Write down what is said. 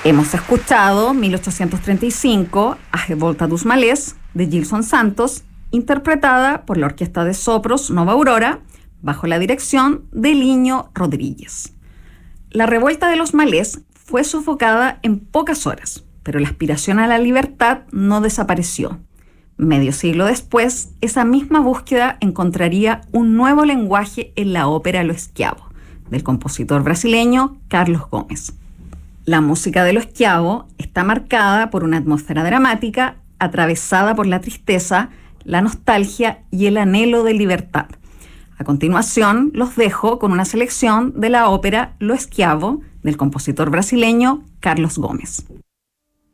Hemos escuchado 1835, A Volta dos Malés, de Gilson Santos, interpretada por la Orquesta de Sopros Nova Aurora, bajo la dirección de Liño Rodríguez. La revuelta de los malés fue sofocada en pocas horas, pero la aspiración a la libertad no desapareció. Medio siglo después, esa misma búsqueda encontraría un nuevo lenguaje en la ópera Lo Schiavo, del compositor brasileño Carlos Gomes. La música de Lo Schiavo está marcada por una atmósfera dramática atravesada por la tristeza, la nostalgia y el anhelo de libertad. A continuación, los dejo con una selección de la ópera Lo Schiavo del compositor brasileño Carlos Gomes.